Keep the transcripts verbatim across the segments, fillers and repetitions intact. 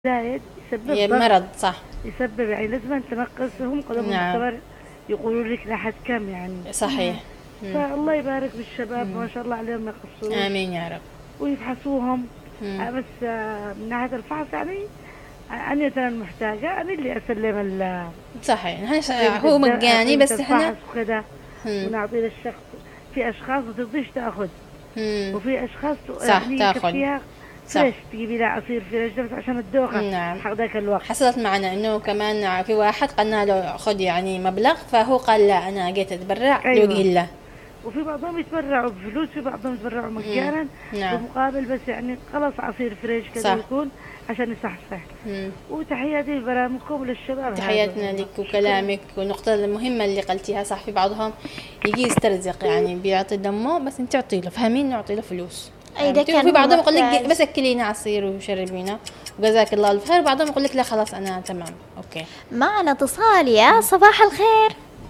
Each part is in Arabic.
زايد يسبب هي ضغط، مرض صح. يسبب يعني لازم تنقصهم قدم نعم. المختبر يقولوا لك لحد كم يعني. صحيح. مم. فالله يبارك بالشباب مم. ما شاء الله عليهم ما يقصروش آمين يا رب. ويفحصوهم. مم. آه، بس آه، من ناحية الفحص يعني آه، أنا مثلا محتاجة أنا اللي أسلم ال صحيح نحن ش- هو مجاني بس احنا الفحص وكذا مم. ونعطيه للشخص. في أشخاص ما ترضيش تأخذ مم. وفي أشخاص صح يعني تاخذ يكفيها صح. فريش تجيبي لها عصير فريش بس عشان الدوخة نعم. حق ذاك الوقت. حصلت معنا انه كمان في واحد قلنا له خذ يعني مبلغ فهو قال لا انا جيت اتبرع أيوة. لوجه الله. وفي بعضهم يتبرعوا بفلوس في بعضهم يتبرعوا مجانا نعم. بمقابل بس يعني خلاص عصير فريش كذا صح. يكون عشان يصحصح. مم. وتحياتي لبرامجكم وللشباب. تحياتنا لك وكلامك والنقطة المهمة اللي قلتيها صح. في بعضهم يجي يسترزق يعني بيعطي دمه بس انت تعطي له فاهمين نعطي له فلوس. أي ده كان في بعضهم يقول لك محتاج. بس اكلينا عصير وشربينا وجزاك الله الف خير. بعضهم يقول لك لا خلاص انا تمام اوكي. معنا اتصال. يا صباح الخير.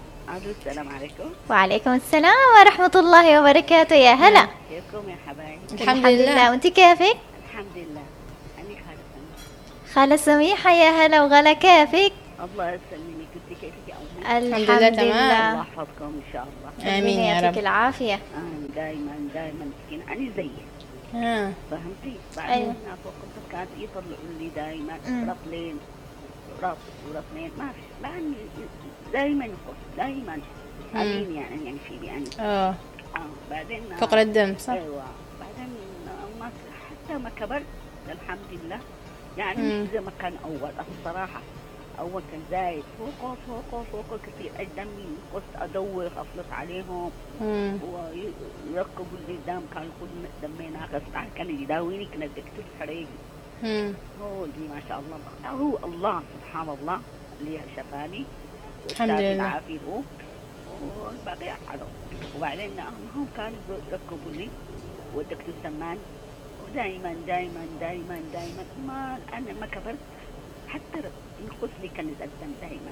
السلام عليكم. وعليكم السلام ورحمة الله وبركاته. يا هلا. كيفكم يا حبايبي؟ الحمد لله. وانت كيفك؟ الحمد لله. أنا خالة سميحة. خالة سميحة يا هلا وغلا كيفك؟ الله يسلمك. انت كيفك يا أمي؟ الحمد لله لله. تمام. الله يحفظكم إن شاء الله. آمين يا يعطيك رب. العافية. أنا دائما دائما مسكين أنا زيك. آه. فهمتي؟ أيوة. بعدين هناك وقت كانت يطلعوا لي دائما مم. رطلين رط ورطلين ما في ما عندي دائما يخص دائما أمين يعني يعني في يعني اه آه بعدين فقر الدم صح. ايوه بعدين ما حتى ما كبرت الحمد لله يعني مم. مش زي ما كان اول الصراحه. اول كان زايد فوق فوق فوق كثير دمي قلت ادور افلط عليهم مم. ويركبوا لي دم كان كل دمي ناقص كان يداويني كان الدكتور حريقي. مم. هو دي ما شاء الله هو الله سبحان الله اللي شفاني الحمد لله. العافيه هو والباقي حلو. وبعدين هم كانوا يركبوا لي والدكتور سمان ودائما دائما دائما دائما ما انا ما كبرت حتى ينقص لي كان الدم دائما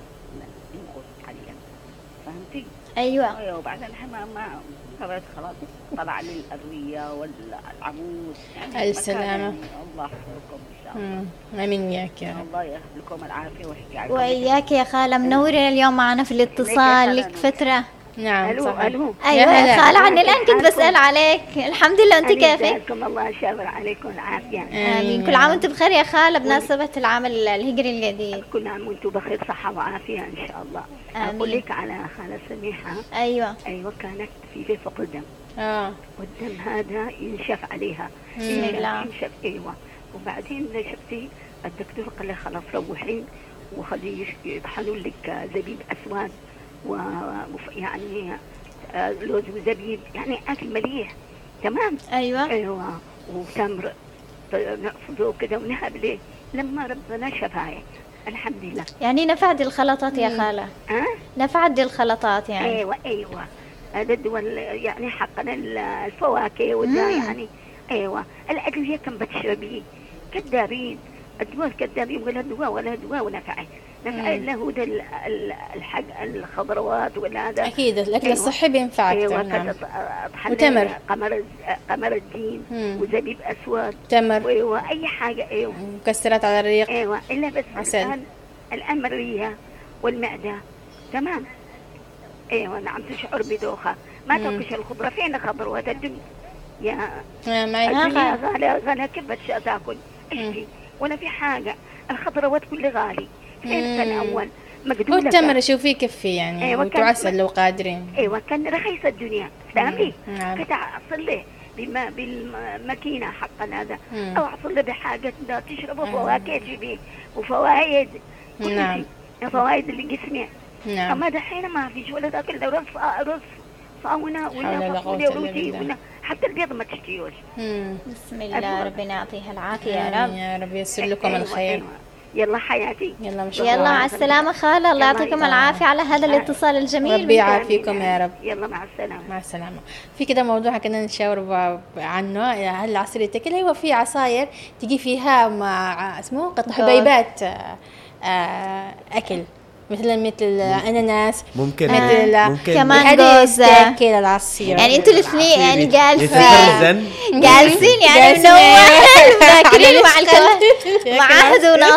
ينقص حاليا. فهمتي؟ أيوة. ايوه وبعدين ما ما كبرت خلاص طلع لي الأروية والعمود يعني السلامة. يعني الله يحفظكم ان شاء الله. مم. امين وياك يا رب. الله يهديكم العافيه ويحكي عليكم. وإياك يا خالة منورين اليوم معنا في الاتصال لك فترة. نعم الو صحيح. الو أيوة هلا. يا خالة عني الآن كنت بسأل عليك. الحمد لله. أنت كيفك؟ يسعدكم الله يشاور عليكم العافيه. آمين. كل عام وأنت بخير يا خالة بمناسبة العام الهجري الجديد. كل عام وانتم بخير صحه وعافيه ان شاء الله. آمين. اقول لك على خاله سميحه. أيوة. ايوه كانت في في فقر دم اه والدم هذا ينشف عليها. بسم الله. ينشف ايوه. وبعدين شفتي الدكتور قال لي خلاص روحي وخليه يطحنوا لك زبيب اسود و وف- يعني آه، لوز وزبيب يعني اكل مليح تمام. أيوة. ايوه وتمر نقصده كده ونهب ليه لما ربنا شفاي الحمد لله. يعني نفعت الخلطات يا خالة. ها نفعت الخلطات يعني. ايوه ايوه هذا الدول يعني حقنا الفواكه وده مم. يعني ايوه. الادويه كم بتشربي كذابين الدواء كذابين ولا دواء ولا دواء ونفعي نفعي الا هو ده ال- ال- الحق الخضروات ولا هذا. اكيد الاكل أيوة. الصحي بينفع ايوه اكثر. نعم. كذا أطحن وتمر. قمر الز- قمر الدين مم. وزبيب اسود تمر وايوه اي حاجه ايوه مكسرات على الريق. ايوه الا بس عسل. الان الان الريه والمعده تمام. ايوه نعم تشعر بدوخه ما مم. تاكلش الخضره فين خضروات الدنيا يا آه معي. الدنيا غاليه غاليه كيف بتش تاكل اشتي ولا في حاجه الخضروات كل غالي فين مم. كان اول هو مقدوله التمر شوفيه يكفي يعني أيوة، كان- وتعسل لو قادرين. ايوه كان رخيص الدنيا فهمتي؟ نعم. كنت احصل له بما بالماكينه حقا هذا مم. او احصل له بحاجه لا تشربوا فواكه تجيبيه وفوايد كل نعم. شيء فوايد اللي جسمي. نعم. اما دحين ما فيش ولا تاكل لا رز رز صاونه حول ولا ولا قوة فاصوليا إلا وروتي بالله. ولا حتى البيض ما تشتيوش. مم. بسم الله. أيوة. ربنا يعطيها العافية يا آمين رب. يا رب ييسر لكم أيوة، الخير. أيوة. يلا حياتي يلا مشكور. يلا مع السلامة خالة. الله يلا يعطيكم يلا. العافية على هذا الاتصال الجميل. ربي يعافيكم يا رب. يلا مع السلامه. مع السلامة. في كده موضوع كنا نشاور ب- عنه هل العصير يتاكل. ايوه في عصاير تجي فيها مع اسمه قطع حبيبات آه، آه، اكل مثل مثل الاناناس ممكن مثل ممكن كمان هذه جوز. يتاكل العصير. يعني انتوا الاثنين يعني جالسين يتفرزن جالسين يعني جالسين. منوع ذاكرين مع الكل مع عهد وناصر.